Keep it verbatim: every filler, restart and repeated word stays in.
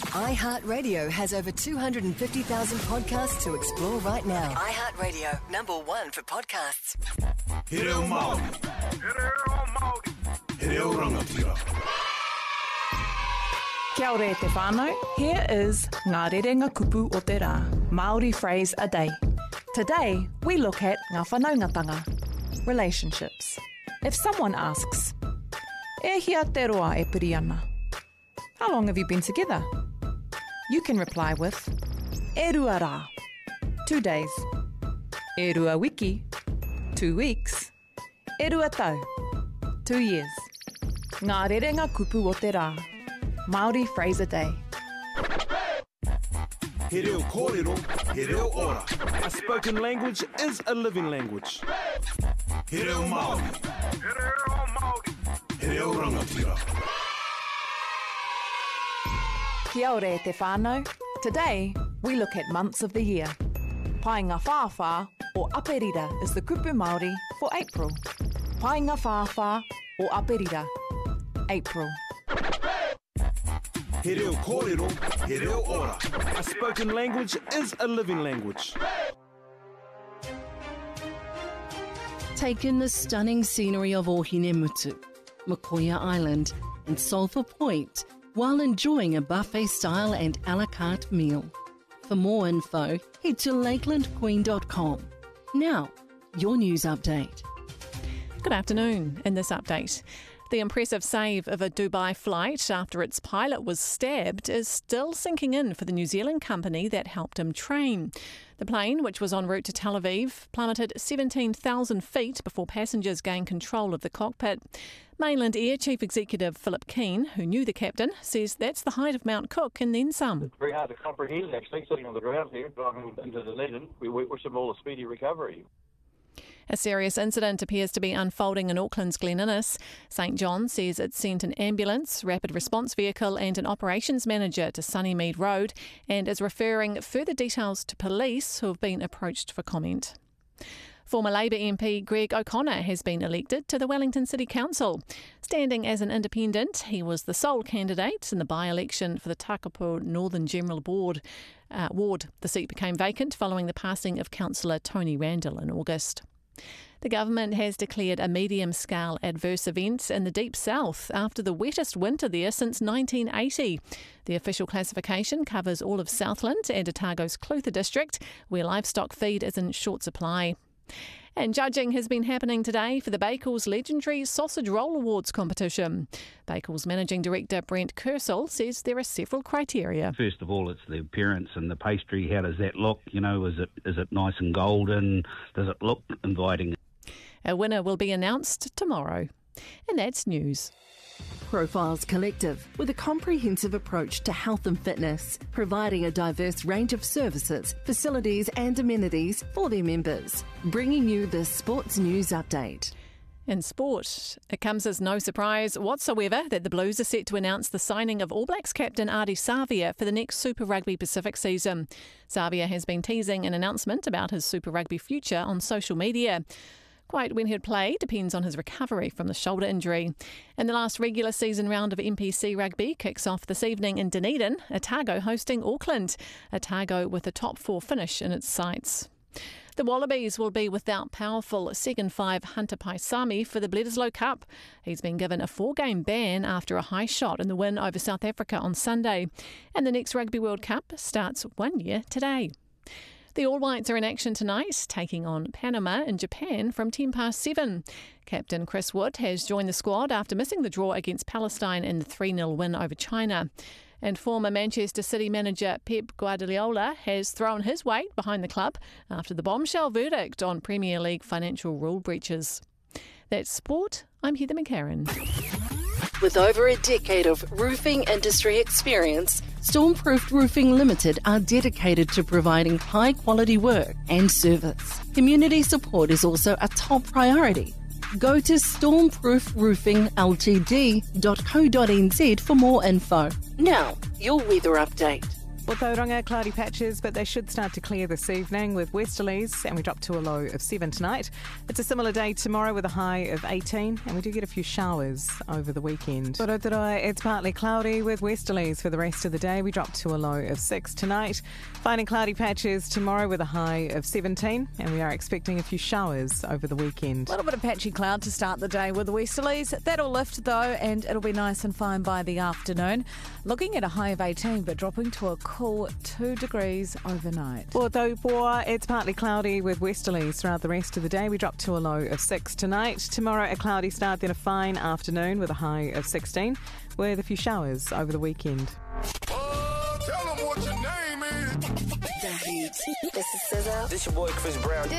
iHeartRadio has over two hundred fifty thousand podcasts to explore right now. iHeartRadio, number one for podcasts. He reo Māori. He reo Māori. He reo rangatira. Kia ora e te whānau. Here is Ngā Rerenga Kupu o te Rā, Māori phrase a day. Today, we look at ngā whanaungatanga, relationships. If someone asks, e hia te roa e piri ana? How long have you been together? You can reply with, e rua rā, two days. E rua wiki, two weeks. E rua tau, two years. Ngā Rerenga Kupu o te Rā, Māori phrase a day. He reo kōrero, he reo ora. A spoken language is a living language. He reo Māori. He reo Māori. He reo rangatira. Kia ora e te whānau. Today, we look at months of the year. Painga Whāwhā or Aperira is the kupu Māori for April. Painga Whāwhā or Aperira, April. He reo kōrero, he reo ora. A spoken language is a living language. Take in the stunning scenery of Ohinemutu, Mokoia Island and Sulphur Point while enjoying a buffet-style and a la carte meal. For more info, head to lakeland queen dot com. Now, your news update. Good afternoon. In this update, the impressive save of a Dubai flight after its pilot was stabbed is still sinking in for the New Zealand company that helped him train. The plane, which was en route to Tel Aviv, plummeted seventeen thousand feet before passengers gained control of the cockpit. Mainland Air Chief Executive Philip Keane, who knew the captain, says that's the height of Mount Cook and then some. It's very hard to comprehend, actually, sitting on the ground here, driving into Dunedin. We wish them all a speedy recovery. A serious incident appears to be unfolding in Auckland's Glen Innes. St John says it sent an ambulance, rapid response vehicle and an operations manager to Sunnymead Road and is referring further details to police who have been approached for comment. Former Labour M P Greg O'Connor has been elected to the Wellington City Council. Standing as an independent, he was the sole candidate in the by-election for the Takapo Northern General Board uh, Ward. The seat became vacant following the passing of Councillor Tony Randall in August. The government has declared a medium-scale adverse event in the Deep South after the wettest winter there since nineteen eighty. The official classification covers all of Southland and Otago's Clutha district, where livestock feed is in short supply. And judging has been happening today for the Bakers legendary Sausage Roll Awards competition. Bakers Managing Director Brent Kersel says there are several criteria. First of all, it's the appearance and the pastry. How does that look? You know, is it is it nice and golden? Does it look inviting? A winner will be announced tomorrow. And that's news. Profiles Collective, with a comprehensive approach to health and fitness, providing a diverse range of services, facilities and amenities for their members. Bringing you the Sports News Update. In sport, it comes as no surprise whatsoever that the Blues are set to announce the signing of All Blacks captain Ardie Savea for the next Super Rugby Pacific season. Savea has been teasing an announcement about his Super Rugby future on social media. Quite when he'd play depends on his recovery from the shoulder injury. And the last regular season round of N P C Rugby kicks off this evening in Dunedin, Otago hosting Auckland. Otago with a top four finish in its sights. The Wallabies will be without powerful second five Hunter Paisami for the Bledisloe Cup. He's been given a four-game ban after a high shot in the win over South Africa on Sunday. And the next Rugby World Cup starts one year today. The All Whites are in action tonight, taking on Panama in Japan from ten past seven. Captain Chris Wood has joined the squad after missing the draw against Palestine in the three nil win over China. And former Manchester City manager Pep Guardiola has thrown his weight behind the club after the bombshell verdict on Premier League financial rule breaches. That's sport. I'm Heather McCarran. With over a decade of roofing industry experience, Stormproof Roofing Limited are dedicated to providing high-quality work and service. Community support is also a top priority. Go to stormproof roofing l t d dot co dot n z for more info. Now, your weather update. Well, Tauranga, cloudy patches, but they should start to clear this evening with westerlies, and we drop to a low of seven tonight. It's a similar day tomorrow with a high of eighteen, and we do get a few showers over the weekend. Rotorua, it's partly cloudy with westerlies for the rest of the day. We drop to a low of six tonight. Finding cloudy patches tomorrow with a high of seventeen, and we are expecting a few showers over the weekend. A little bit of patchy cloud to start the day with the westerlies. That'll lift though, and it'll be nice and fine by the afternoon. Looking at a high of eighteen, but dropping to a cool two degrees overnight. Taupua, it's partly cloudy with westerlies throughout the rest of the day. We drop to a low of six tonight. Tomorrow, a cloudy start, then a fine afternoon with a high of sixteen, with a few showers over the weekend. Oh, tell them what your name is. This is S Z A. This your boy Chris Brown.